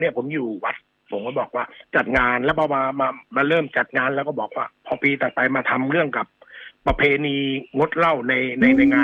เนี่ยผมอยู่วัดผมก็บอกว่าจัดงานแล้วพอมาเริ่มจัดงานแล้วก็บอกว่าพอปีต่อไปมาทำเรื่องกับประเพณีงดเหล้าในงาน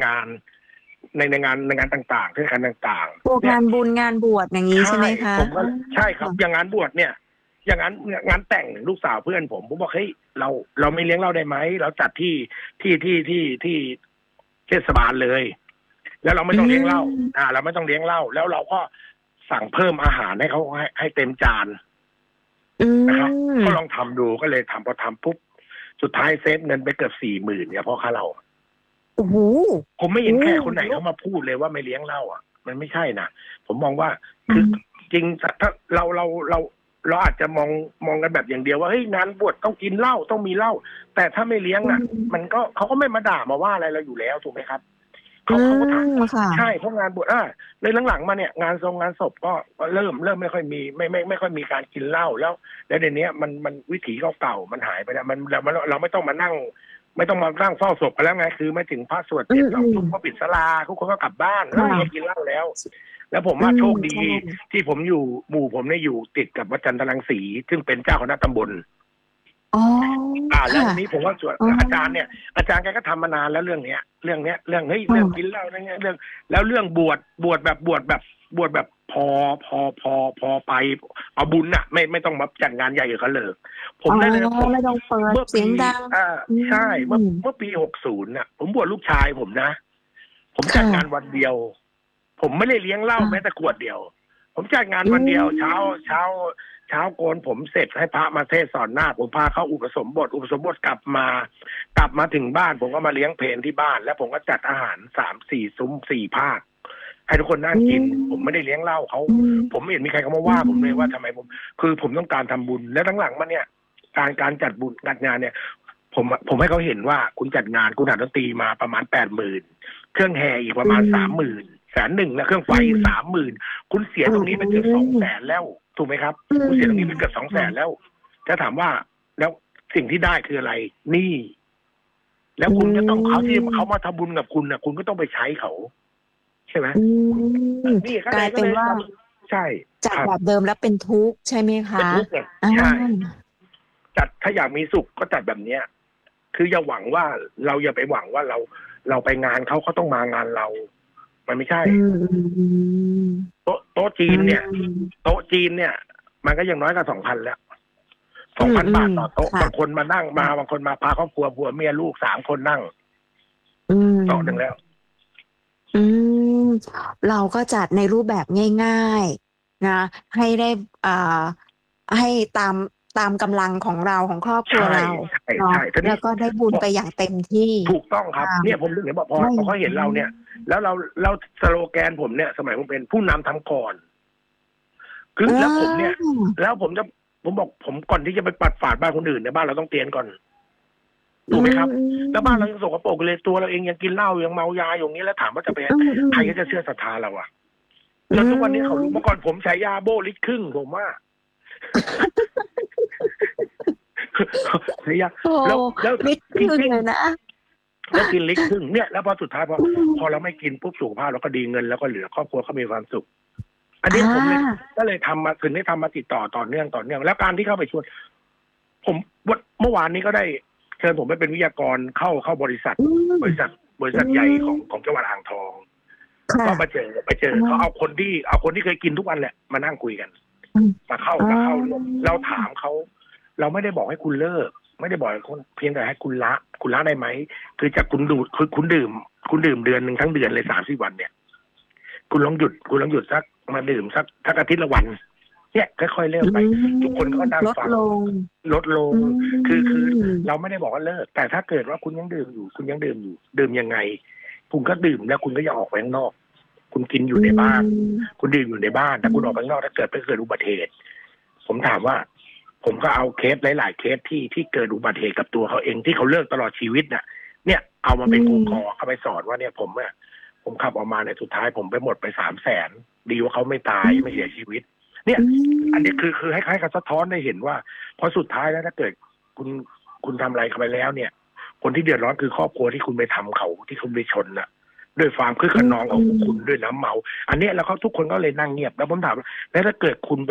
ในงานต่างๆเทศกาลต่างพวกๆเนี่ยงานบุญงานบวชอย่างนี้ใช่ใช่ไหมคะผมก็อ๋อใช่ครับอย่างงานบวชเนี่ยอย่างงานแต่งลูกสาวเพื่อนผมบอกเฮ้ยเราไม่เลี้ยงเหล้าได้ไหมเราจัดที่เทศบาลเลยแล้วเราไม่อืต้องเลี้ยงเหล้ามเราไม่ต้องเลี้ยงเหล้าแล้วเราก็สั่งเพิ่มอาหารให้เขาให้เต็มจานอืนะครับมก็ลองทำดูก็เลยทำพอทำปุ๊บสุดท้ายเซฟเงินไปเกือบ40,000เนี่ยเพราะค่าเหล้าโอ้โหผมไม่เห็นโอ้แค่คนไหนโหเขามาพูดเลยว่าไม่เลี้ยงเหล้าอ่ะมันไม่ใช่นะผมมองว่าคืออืมจริงถ้าเราอาจจะมองกันแบบอย่างเดียวว่าเฮ้ยงานบวชต้องกินเหล้าต้องมีเหล้าแต่ถ้าไม่เลี้ยงอือ่ะมันมก็เขาก็ไม่มาด่ามาว่าอะไรเราอยู่แล้วถูกไหมครับอืเขาก็ถามค่ะใช่เพราะงานบวชในหลังๆมาเนี่ยงานศพก็เริ่มไม่ค่อยมีไม่ค่อยมีการกินเหล้าแล้วเดี๋ยวนี้มันวิถีเก่าๆมันหายไปแล้วเราไม่ต้องมานั่ง ไม่ต้องมานั่งเฝ้าศพกันแล้วไงคือไม่ถึงพระสวดอืเสร็จมอืม 2 ทุ่มก็ปิดศาลาทุกคนก็กลับบ้านแล้วไม่มีค่ะกินเหล้าแล้วแล้วผมอืมว่าโชคดีใช่ที่ผมอยู่หมู่ผมเนี่ยอยู่ติดกับวัดจันทรังสีซึ่งเป็นเจ้าคณะตำบลอ๋อแล้วค่ะทีนี้ผมว่าส่วนอ๋ออาจารย์เนี่ยอาจารย์แกก็ทำมานานแล้วเรื่องเฮ้ยเรื่องกินค่ะเหล้าอะไรเงี้ยเรื่องแล้วเรื่องบวชแบบพอไปเอาบุญน่ะไม่ต้องมาจัดงานใหญ่กับเขาเลยผอ๋อมได้เลยนะผมไม่ต้องเปิดเมื่อปีเสียงดังอืใช่เมื่อมเมื่อปี60น่ะผมบวชลูกชายผมนะผมจัดงานค่ะวันเดียวผมไม่ได้เลี้ยงเหล้าแม้แต่ค่ะขวดเดียวผมจัดงานอืวันเดียวมเช้าโกนผมเสร็จให้พระมาเทศน์สอนหน้าผมพาเขาอุปสมบทกลับมาถึงบ้านผมก็มาเลี้ยงเพลนที่บ้านแล้วผมก็จัดอาหาร3-4 ซุ้ม4 ภาคให้ทุกคนนั่งอืกินผมไม่ได้มเลี้ยงเหล้าเขาอืมผมไม่เห็นมีใครเขามาอืว่าผมเลยว่าทำไมมคือผมต้องการทำบุญและทั้งหลังมาเนี่ยการจัดบุญจัดงานเนี่ยผมให้เขาเห็นว่าคุณจัดงานคุณหาดนตรีมาประมาณ80,000เครื่องแห่อีกประอืมาณ30,000 ม 100,000แล้วเครื่องไฟอือีกม 30,000คุณเสียอืตรงนี้ไปเกือบสองมแสนแล้วถูกไหมครับอืคุณเสียตรงนี้ไปเกือบม 200,000 ค่ะแล้วจะถามว่าแล้วสิ่งที่ได้คืออะไรหนี่แล้วอืคุณก็ต้องเขาที่เขามามทำบุญกับคุณนะคุณก็ต้องไปใช้เขาใช่ไหมอืมนี่ก็กเลยก็เลยลายเป็นว่าใช่จากครับแบบเดิมแล้วเป็นทุกข์ใช่ไหมเป็นคะทุกข์ไงอาใช่จัดถ้าอยากมีสุขก็จัดแบบเนี้ยคืออย่าหวังว่าเราอย่าไปหวังว่าเราไปงานเขาต้องมางานเรามันไม่ใช่อืมอืมอืมโต๊ะจีอืนเนี่ยมโต๊ะจีนเนี่ยมันก็ยังน้อยกว่า2,000แล้วสอืองพันมอืมบาทต่อโต๊ะค่ะบางคนมานั่งมาบางคนมาพาครอบครัวผัวเมียลูก3 คนนั่งอืโต๊ะหนึ่งแล้วม อืมเราก็จัดในรูปแบบง่ายๆนะให้ได้อ่าให้ตามกำลังของเราของครอบครัวใช่เราใช่เนาะใช่ทีนี้แล้วก็ได้บุญพอไปอย่างเต็มที่ถูกต้องครับอ่าเนี่ยผมถึงเห็นบอกพอไม่พอเขาเห็นเราเนี่ยแล้วเราสโลแกนผมเนี่ยสมัยผมเป็นผู้นำทำก่อนคือเแล้วผมเนี่ยออแล้วผมบอกผมก่อนที่จะไปปัดฝาดบ้านคนอื่นในยบ้านเราต้องเตียนก่อนอืถูกไหมครับแล้วบ้านเรายังมสกปรกเลยตัวเราเองยังกินเหล้ายังเมายาอย่างนี้แล้วถามว่าจะไปอืมอืมใครก็จะเชื่อศรัทธาเราอะอืจนทุกวันนี้เขารู้มเมื่อก่อนผมใช้ยาโบลิตรครึ่งผมว่า ใช้ยาโอ้แล้วลิตรครึ่งจริงเลยนะๆแล้วกินลิตรครึ่งเนี่ยแล้วพอสุดท้ายพออืพอเรามไม่กินปุ๊บสุขภาพเราก็ดีเงินแล้วก็เหลือครอบครัวเขามีความสุขอันอ่นี้ผมเลยาก็เลยทำมาถึงได้ทำมาติดต่อเนื่องแล้วการที่เข้าไปชวนผมเมื่อวานนี้ก็ได้เชิญผมไปเป็นวิทยากรเข้าบริษัทอืมบริษัทบริอืษัทใหญ่ขมองจังหวัดอ่างทองค่ะก็ไปเจออ่เขาเอาาคนที่เคยกินทุกวันแหละมานั่งคุยกันอืมมาเข้าอ๋อมาเข้าร่วมเราถามเขาเราไม่ได้บอกให้คุณเลิกไม่ได้บอกให้คุณเพียงแต่ให้คุณละได้ไหมคือจากคุณดื่มเดือนหนึ่งทั้งเดือนเลย30 วันเนี่ยคุณลองหยุดสักอาทิตย์ละวันเนี่ยค่อยๆเริ่อืมไปทุกคนก็นั่งลดฟังลงลดลงอืคือมเราไม่ได้บอกว่าเลิกแต่ถ้าเกิดว่าคุณยังดื่มอยู่ดื่มยังไงคุณก็ดื่มแล้วคุณก็อย่าออกไปข้างนอกคุณกินออืยู่ในบ้านมคุณดื่มอยู่ในบ้านแต่คุณออกไปข้างนอกถ้าเกิดอุบัติเหตุผมถามว่าผมก็เอาเคสหลายๆเคสที่เกิดอุบัติเหตุกับตัวเขาเองที่เขาเลิกตลอดชีวิตน่ะเนี่ยเอามาอืเป็นครูคอมเข้าไปสอนว่าเนี่ยผมขับออกมาในสุดท้ายผมไปหมดไป300,000ดีว่าเขาไม่ตาอืยไม่เสียชีมวิตเนี่ยอือันนี้มคือให้กับสะท้อนได้เห็นว่าพอสุดท้ายแล้วถ้าเกิดคุณคุณทำอะไรเข้าไปแล้วเนี่ยคนที่เดือดร้อนคือครอบครัวที่คุณไปทำเขาที่คุณไปชนน่ะด้วยความคึกขนองของคุณด้วยน้ำเมา อันเนี้ยแล้วเขาทุกคนก็เลยนั่งเงียบแล้วผมถามว่าแล้วถ้าเกิดคุณ